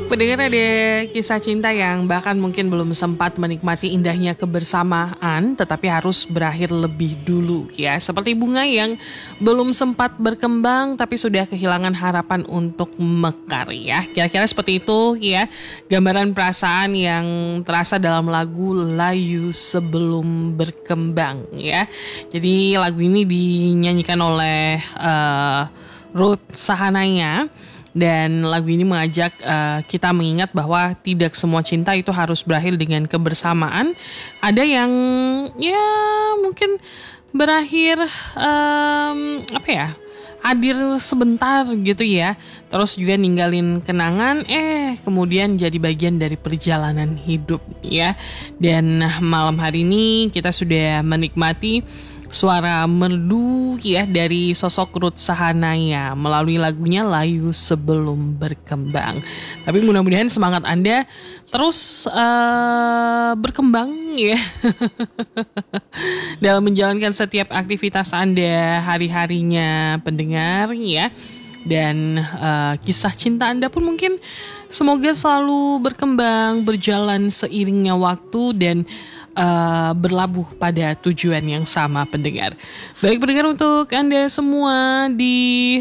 Pendengar, ada kisah cinta yang bahkan mungkin belum sempat menikmati indahnya kebersamaan, tetapi harus berakhir lebih dulu ya. Seperti bunga yang belum sempat berkembang tapi sudah kehilangan harapan untuk mekar ya. Kira-kira seperti itu ya, gambaran perasaan yang terasa dalam lagu Layu Sebelum Berkembang ya. Jadi lagu ini dinyanyikan oleh Ruth Sahanaya. Dan lagu ini mengajak kita mengingat bahwa tidak semua cinta itu harus berakhir dengan kebersamaan. Ada yang ya mungkin berakhir hadir sebentar gitu ya. Terus juga ninggalin kenangan, kemudian jadi bagian dari perjalanan hidup ya. Dan malam hari ini kita sudah menikmati suara merdu ya dari sosok Ruth Sahanaya melalui lagunya Layu Sebelum Berkembang. Tapi mudah-mudahan semangat Anda terus berkembang ya dalam menjalankan setiap aktivitas Anda hari-harinya, pendengar ya. Dan kisah cinta Anda pun mungkin semoga selalu berkembang, berjalan seiringnya waktu dan berlabuh pada tujuan yang sama, pendengar. Baik pendengar, untuk Anda semua di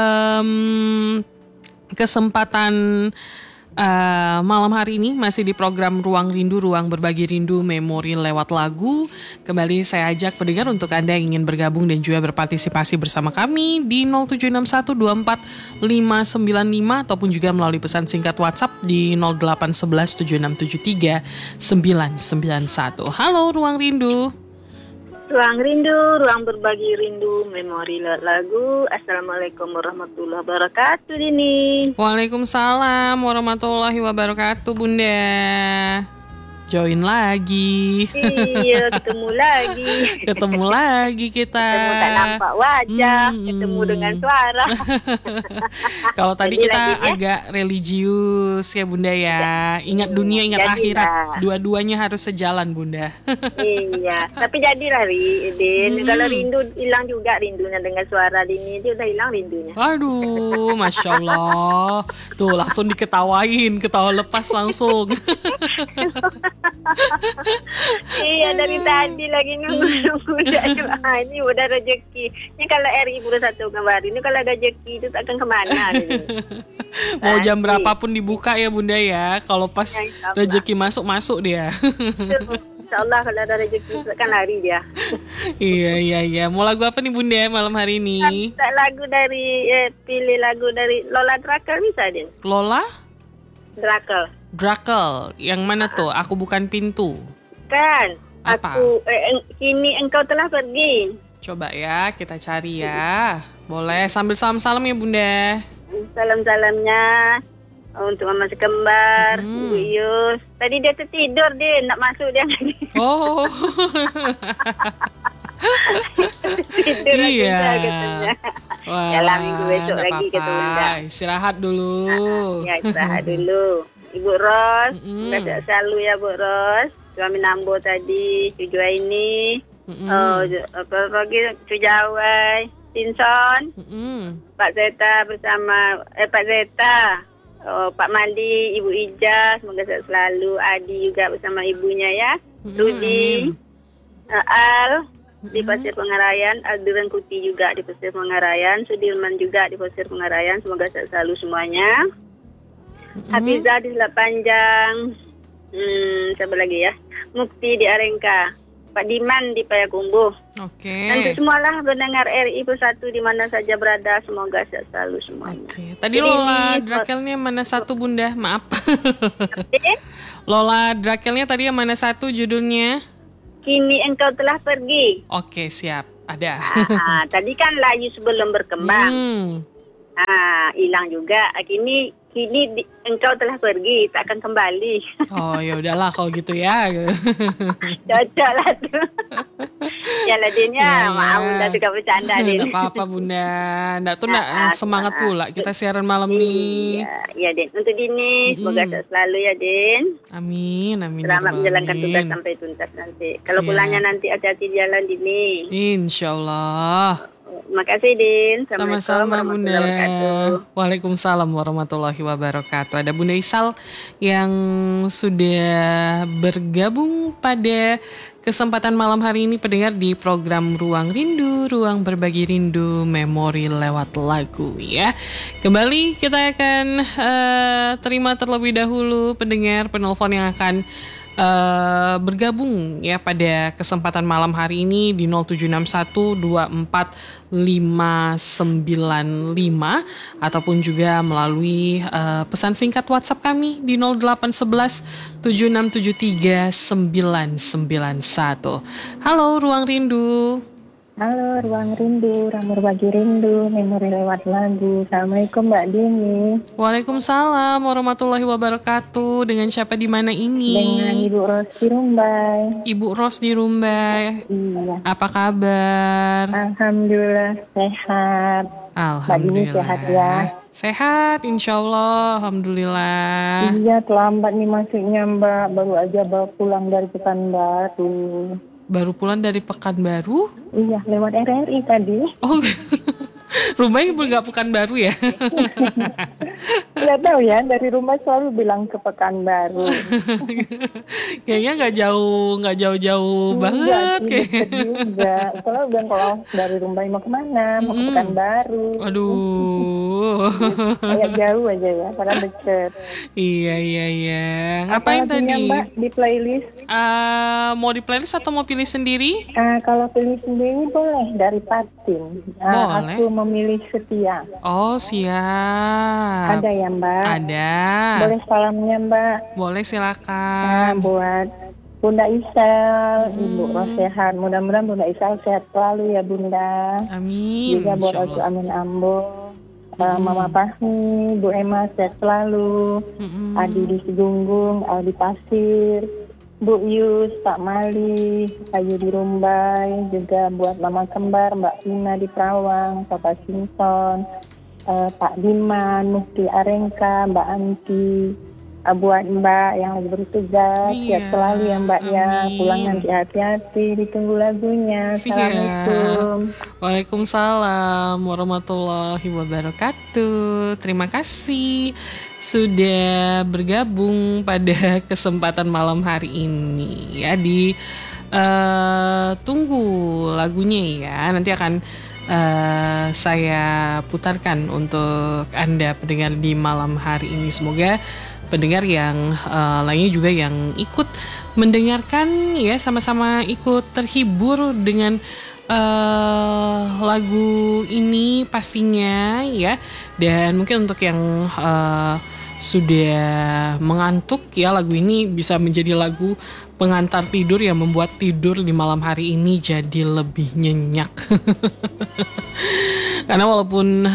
kesempatan malam hari ini masih di program Ruang Rindu, Ruang Berbagi Rindu Memori lewat lagu. Kembali saya ajak pendengar untuk Anda yang ingin bergabung dan juga berpartisipasi bersama kami di 0761245595 ataupun juga melalui pesan singkat WhatsApp di 081176739991. Halo Ruang Rindu. Ruang Rindu, Ruang Berbagi Rindu Memori lewat lagu. Assalamualaikum warahmatullahi wabarakatuh, Dini. Waalaikumsalam warahmatullahi wabarakatuh, Bunda. Join lagi. Iya, ketemu lagi. Ketemu lagi kita. Ketemu tak nampak wajah, ketemu dengan suara. Kalau tadi Jadi kita lagi, agak religius ya Bunda ya. Ingat dunia, ingat jadilah. akhirat. Dua-duanya harus sejalan, Bunda. Iya, tapi jadilah Din. Kalau rindu hilang juga rindunya dengan suara Dini. Dia udah hilang rindunya. Aduh, Masya Allah. Tuh langsung diketawain, ketawa lepas langsung. Iya, dari tadi lagi nunggu ini udah rezeki. Ini kalau RI baru satu kabar, ini kalau ada rezeki itu akan kemana gitu. Mau jam berapapun dibuka ya Bunda ya. Kalau pas rezeki masuk dia. InsyaAllah kalau ada rezeki akan lari dia. Iya. Mau lagu apa nih Bunda malam hari ini? Lagu dari pilih lagu dari Lola Drakel bisa Din? Lola? Drakel. Yang mana tuh? Aku Bukan Pintu. Kan. Apa? Kini engkau telah pergi. Coba ya kita cari ya. Boleh sambil salam-salam ya Bunda. Salam-salamnya untuk Mama Sekembar, Ibu Yus. Tadi dia tertidur dia nak masuk dia. Oh. Tidur iya. Katanya. Wah, Dalam minggu besok lagi apa-apa. kata Bunda. Istirahat dulu. Ya, istirahat dulu. Ibu Ros, sehat selalu ya Bu Ros. Suami Nambo tadi, Cucu ini, apa lagi, Cucu Jawai, Tinson, Pak Zeta bersama, Pak Zeta, Pak Mali, Ibu Ija, semoga sehat selalu. Adi juga bersama ibunya ya. Rudi, Al di Pasir Pengarayan, Aldiran Kuti juga di Pasir Pengarayan, Sudirman juga di Pasir Pengarayan, semoga sehat selalu semuanya. Hafizah di Selat Panjang, siapa lagi ya? Mukti di Arengka, Pak Diman di Payakumbuh. Oke. Nanti semualah pendengar RI Persatu di mana saja berada, semoga sehat selalu semuanya. Oke. Tadi Lola Drakelnya mana satu Bunda? Maaf. Lola Drakelnya tadi yang mana satu judulnya? Kini engkau telah pergi. Oke, siap. Ada. Tadi kan Layu Sebelum Berkembang. Hilang juga. Kini engkau telah pergi, tak akan kembali. Oh, ya udahlah kalau gitu ya. Cocok lah tuh. Yalah Din ya, maaf Bunda suka bercanda Din. Tidak apa-apa Bunda. Nggak tuh semangat pula kita siaran malam nih. Iya Din, untuk Dini semoga sehat selalu ya Din. Amin. Selamat menjalankan tugas sampai tuntas nanti. Kalau pulangnya nanti hati-hati di jalan Dini. Insya Allah. Makasih Din. Assalamualaikum Sama-sama Bunda. warahmatullahi wabarakatuh. Waalaikumsalam warahmatullahi wabarakatuh. Ada Bunda Isal yang sudah bergabung pada kesempatan malam hari ini pendengar di program Ruang Rindu, Ruang Berbagi Rindu, Memori lewat lagu ya. Kembali kita akan terima terlebih dahulu pendengar penelpon yang akan bergabung ya pada kesempatan malam hari ini di 0761245595 ataupun juga melalui pesan singkat WhatsApp kami di 081176739991. Halo Ruang Rindu. Halo, Ruang Rindu, Ruang Berbagi Rindu, Memori lewat lagu. Assalamualaikum Mbak Dini. Waalaikumsalam warahmatullahi wabarakatuh. Dengan siapa di mana ini? Dengan Ibu Ros di Rumbai. Ibu Ros di Rumbai. Iya. Apa kabar? Alhamdulillah sehat. Mbak Dini Alhamdulillah. sehat ya? Sehat, insya Allah. Alhamdulillah. Iya, terlambat nih masuknya Mbak. Baru aja bawa pulang dari Pekanbaru. Baru pulang dari Pekanbaru? Iya, lewat RRI tadi. Oh, rumahnya nggak Pekanbaru ya? Nggak tahu ya, dari rumah selalu bilang ke Pekanbaru. Kayaknya nggak jauh-jauh banget. Deket juga. Selalu bilang kalau dari rumah mau kemana, mau ke Pekanbaru. Aduh. Kayak jauh aja ya, padahal deket. Iya. Ngapain Apa lagunya, tadi? Mbak, di playlist? Mau di playlist atau mau pilih sendiri? Kalau pilih sendiri boleh dari Patin. Boleh. Aku memilih Setia. Oh, siap. Ada ya Mbak? Ada. Boleh salamnya Mbak. Boleh, silakan. Buat Bunda Isal, Ibu Ros sehat. Mudah-mudahan Bunda Isal sehat selalu ya Bunda. Amin. Juga buat insyaallah. Ocu Amin Ambo. Mama Fahmi, Bu Emma sehat selalu. Adi di Sidunggung, Aldi Pasir, Bu Yus, Pak Mali, Ayu di Rumbai, juga buat Mama Kembar, Mbak Ina di Perawang, Papa Simpson, Pak Diman, Mufti Arengka, Mbak Anti, buat Mbak yang lagi bertugas, Iya, sehat selalu ya Mbak ya, amin. pulang nanti hati-hati, ditunggu lagunya. Assalamualaikum. Waalaikumsalam warahmatullahi wabarakatuh. Terima kasih sudah bergabung pada kesempatan malam hari ini ya. Tunggu lagunya ya. Nanti akan saya putarkan untuk Anda pendengar di malam hari ini. Semoga pendengar yang lainnya juga yang ikut mendengarkan ya, sama-sama ikut terhibur dengan lagu ini pastinya ya. Dan mungkin untuk yang sudah mengantuk ya, lagu ini bisa menjadi lagu pengantar tidur yang membuat tidur di malam hari ini jadi lebih nyenyak. Karena walaupun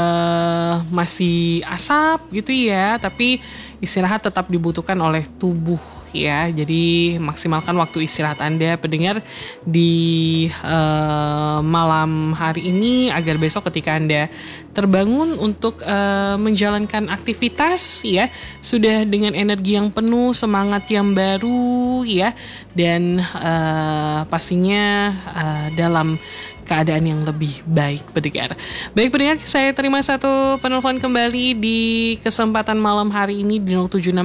masih asap gitu ya, tapi istirahat tetap dibutuhkan oleh tubuh ya. Jadi maksimalkan waktu istirahat Anda pendengar di malam hari ini agar besok ketika Anda terbangun untuk menjalankan aktivitas ya, sudah dengan energi yang penuh, semangat yang baru ya, dan pastinya dalam keadaan yang lebih baik pendengar. Baik pendengar, saya terima satu penelpon kembali di kesempatan malam hari ini di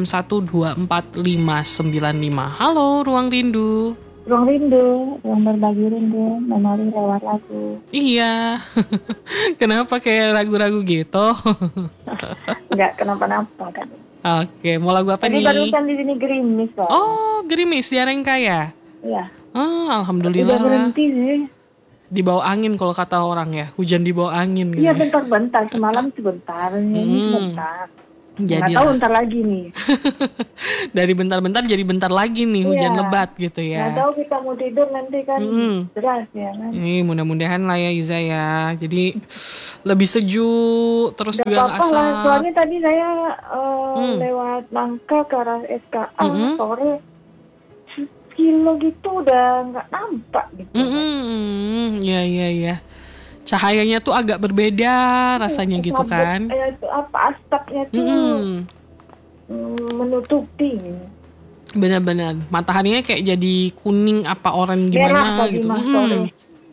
0761245595. Halo Ruang Rindu. Ruang Rindu, Ruang Berbagi Rindu, Memori lewat lagu. Iya. Kenapa kayak ragu-ragu gitu? Enggak kenapa-napa kan. Oke, mau lagu apa nih? Tadi barusan di sini gerimis Pak. Oh, gerimis di Arengka ya? Iya. Oh, Udah alhamdulillah. berhenti sih. Di bawah angin kalau kata orang ya, hujan di bawah angin gitu. Iya bentar-bentar, semalam sebentar, ini sebentar. Jadi Nggak tahu ntar lagi nih. dari bentar-bentar jadi bentar lagi nih hujan Iya. lebat gitu Nggak ya. tahu kita mau tidur nanti kan deras ya kan. Ini mudah-mudahan lah ya Iza ya. Jadi lebih sejuk terus Gak juga apa-apa lah, asap. soalnya tadi saya lewat Nangka ke arah SKA sore 1 kilo gitu udah nggak nampak gitu. Iya. Cahayanya tuh agak berbeda rasanya gitu kan. Itu apa asapnya tuh menutupi. Benar-benar. Mataharinya kayak jadi kuning apa oranye Merah gimana tadi gitu. Mas sore.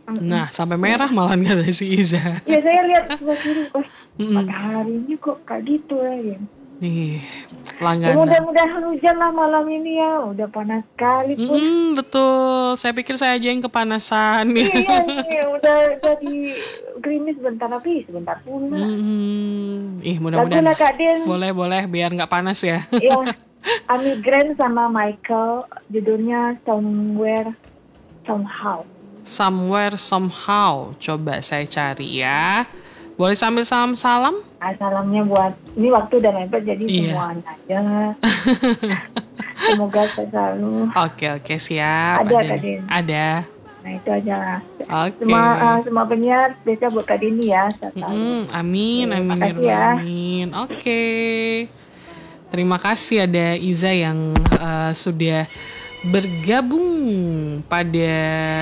Nah, sampai merah malah kata si Iza. Ya saya lihat sebelah kiri, mataharinya kok kayak gitu ya. Ih, Ya, langganan. mudah-mudahan hujan lah malam ini ya, udah panas sekali pun. Betul, saya pikir saya aja yang kepanasan nih. Iya nih, udah di gerimis sebentar pula. Ih, mudah-mudahan. Lagu lah Kak Din. Boleh, biar nggak panas ya. Iya, Amy Grant sama Michael, judulnya Somewhere Somehow. Somewhere Somehow, coba saya cari ya. Boleh sambil salam-salam? Salamnya buat, ini waktu udah mepet jadi semuanya aja. Semoga selalu. Oke, siap. Ada Kak Din. Ada. Nah itu aja lah. Oke. Semua penyiar biasa buat Kak Dini ya. Amin. Makasih ya. Amin. Oke. Terima kasih ada Iza yang sudah bergabung pada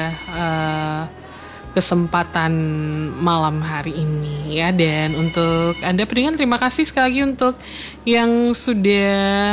kesempatan malam hari ini ya. Dan untuk Anda pendengar, terima kasih sekali lagi untuk yang sudah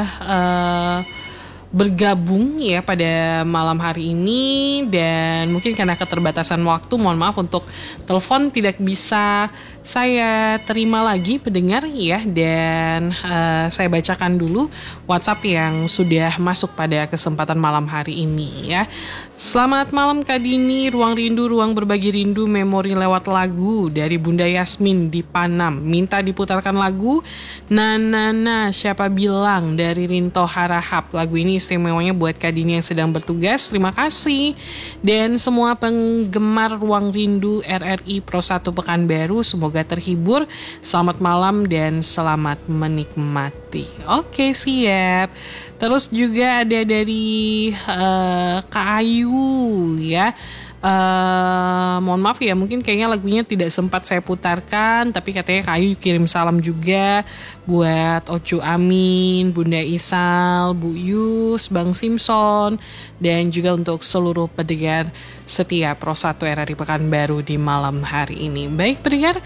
bergabung ya pada malam hari ini. Dan mungkin karena keterbatasan waktu, mohon maaf untuk telepon tidak bisa saya terima lagi pendengar ya. Dan saya bacakan dulu WhatsApp yang sudah masuk pada kesempatan malam hari ini ya. Selamat malam Kak Dini, ruang rindu, ruang berbagi rindu, memori lewat lagu dari Bunda Yasmin di Panam. Minta diputarkan lagu Nana siapa bilang dari Rinto Harahap. Lagu ini istimewanya buat Kak Dini yang sedang bertugas. Terima kasih. Dan semua penggemar ruang rindu RRI Pro 1 Pekanbaru, semoga terhibur. Selamat malam dan selamat menikmati. Oke, siap. Terus juga ada dari Kak Ayu ya. Mohon maaf ya, mungkin kayaknya lagunya tidak sempat saya putarkan, tapi katanya Kak Ayu kirim salam juga buat Ocu Amin, Bunda Isal, Bu Yus, Bang Simpson, dan juga untuk seluruh pendengar setia Pro 1 RRI Pekanbaru di malam hari ini. Baik pendengar,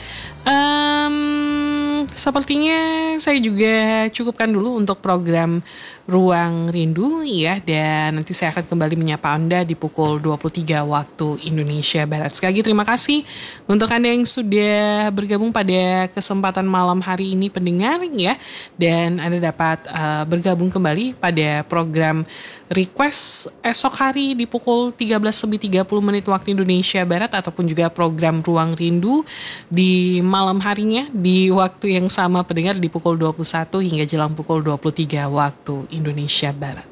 sepertinya saya juga cukupkan dulu untuk program Ruang Rindu ya, dan nanti saya akan kembali menyapa Anda di pukul 23 waktu Indonesia Barat. Sekali lagi terima kasih untuk Anda yang sudah bergabung pada kesempatan malam hari ini pendengar ya, dan Anda dapat bergabung kembali pada program Request esok hari di pukul 13:30 waktu Indonesia Barat, ataupun juga program Ruang Rindu di malam harinya di waktu yang sama pendengar di pukul 21 hingga jelang pukul 23 waktu Indonesia Barat.